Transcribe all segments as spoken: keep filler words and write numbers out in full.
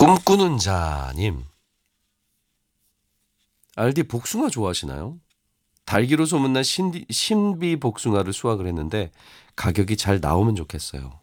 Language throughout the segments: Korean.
꿈꾸는 자님, 알디 복숭아 좋아하시나요? 달기로 소문난 신비, 신비 복숭아를 수확을 했는데 가격이 잘 나오면 좋겠어요.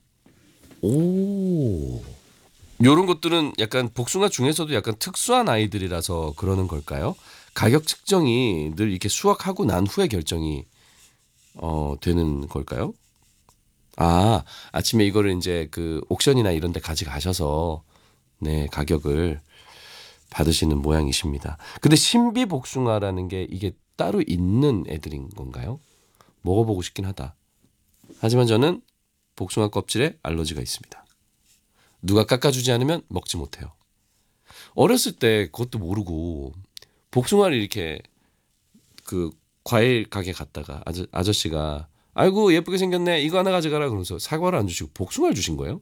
오, 요런 것들은 약간 복숭아 중에서도 약간 특수한 아이들이라서 그러는 걸까요? 가격 측정이 늘 이렇게 수확하고 난 후에 결정이 어, 되는 걸까요? 아, 아침에 이거를 이제 그 옥션이나 이런 데 가져가셔서 네, 가격을 받으시는 모양이십니다. 근데 신비 복숭아라는 게 이게 따로 있는 애들인 건가요? 먹어보고 싶긴 하다. 하지만 저는 복숭아 껍질에 알러지가 있습니다. 누가 깎아주지 않으면 먹지 못해요. 어렸을 때 그것도 모르고 복숭아를 이렇게 그 과일 가게 갔다가 아저, 아저씨가 아이고 예쁘게 생겼네 이거 하나 가져가라 그러면서 사과를 안 주시고 복숭아를 주신 거예요.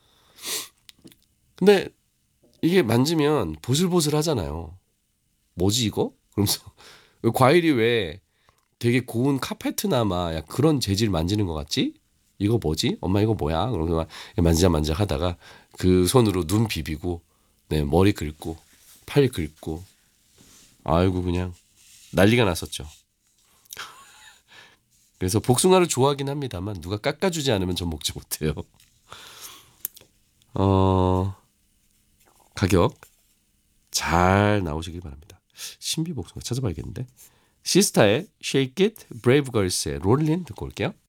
근데 이게 만지면 보슬보슬 하잖아요. 뭐지 이거? 그러면서 과일이 왜 되게 고운 카페트나 막 약 그런 재질 만지는 것 같지? 이거 뭐지? 엄마 이거 뭐야? 그러면서 막 만지작 만지작 하다가 그 손으로 눈 비비고 네, 머리 긁고 팔 긁고 아이고 그냥 난리가 났었죠. 그래서 복숭아를 좋아하긴 합니다만 누가 깎아주지 않으면 전 먹지 못해요. 어, 가격 잘 나오시길 바랍니다. 신비 복숭아 찾아봐야겠는데. 시스타의 Shake It, 브레이브 걸스의 롤린 듣고 올게요.